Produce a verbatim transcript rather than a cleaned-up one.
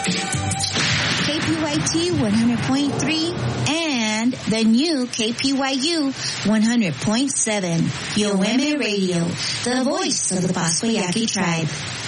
K P Y T one hundred point three and the new K P Y U one hundred point seven. Yoeme Radio, the voice of the Pasco Yaqui tribe.